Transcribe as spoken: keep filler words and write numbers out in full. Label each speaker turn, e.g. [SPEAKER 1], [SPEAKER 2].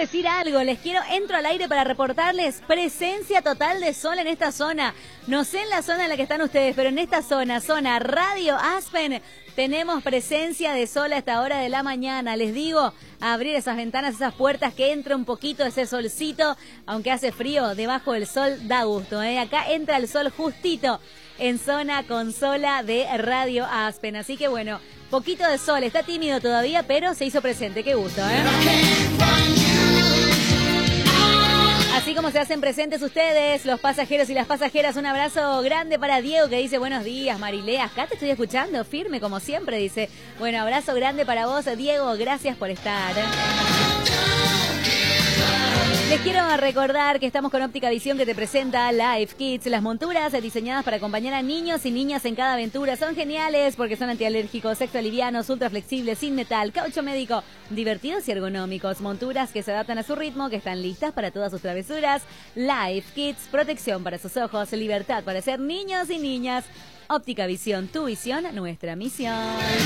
[SPEAKER 1] decir algo, les quiero, entro al aire para reportarles presencia total de sol en esta zona. No sé en la zona en la que están ustedes, pero en esta zona, zona Radio Aspen, tenemos presencia de sol a esta hora de la mañana. Les digo, abrir esas ventanas, esas puertas, que entre un poquito ese solcito, aunque hace frío, debajo del sol da gusto, ¿eh? Acá entra el sol justito en zona consola de Radio Aspen. Así que bueno, poquito de sol, está tímido todavía, pero se hizo presente. Qué gusto, ¿eh? Así como se hacen presentes ustedes, los pasajeros y las pasajeras, un abrazo grande para Diego, que dice buenos días, Marilé, acá te estoy escuchando, firme como siempre, dice. Bueno, abrazo grande para vos, Diego, gracias por estar. Les quiero recordar que estamos con Óptica Visión, que te presenta Life Kids, las monturas diseñadas para acompañar a niños y niñas en cada aventura. Son geniales porque son antialérgicos, extra livianos, ultra flexibles, sin metal, caucho médico, divertidos y ergonómicos. Monturas que se adaptan a su ritmo, que están listas para todas sus travesuras. Life Kids, protección para sus ojos, libertad para ser niños y niñas. Óptica Visión, tu visión, nuestra misión.